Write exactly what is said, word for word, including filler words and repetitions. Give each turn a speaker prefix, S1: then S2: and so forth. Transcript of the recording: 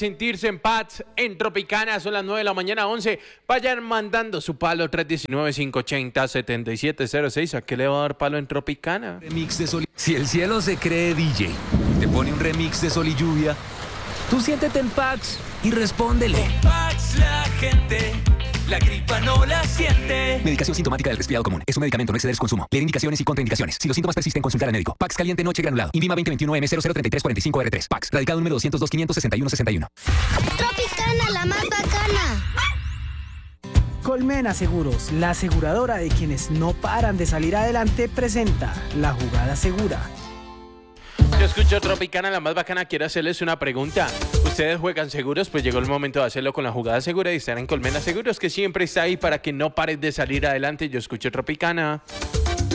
S1: Sentirse en paz en Tropicana, son las nueve de la mañana, once. Vayan mandando su palo tres uno nueve, cinco ocho cero, siete siete cero seis. ¿A qué le va a dar palo en Tropicana?
S2: Remix de sol. Si el cielo se cree D J, te pone un remix de sol y lluvia, tú siéntete en Pax y respóndele.
S3: Con Pax la gente, la gripa no la siente.
S2: Medicación sintomática del resfriado común. Es un medicamento, no exceder su consumo. Leer indicaciones y contraindicaciones. Si los síntomas persisten, consultar al médico. Pax caliente noche granulado. Invima veinte veintiuno M cero cero treinta y tres cuarenta y cinco R tres. Pax. Radicado número doscientos dos, quinientos sesenta y uno, sesenta y uno.
S4: Tropicana, la más bacana.
S5: Colmena Seguros, la aseguradora de quienes no paran de salir adelante, presenta La Jugada Segura.
S1: Yo escucho Tropicana, la más bacana. Quiero hacerles una pregunta. ¿Ustedes juegan seguros? Pues llegó el momento de hacerlo con la Jugada Segura y estar en Colmena Seguros, que siempre está ahí para que no pares de salir adelante. Yo escucho Tropicana.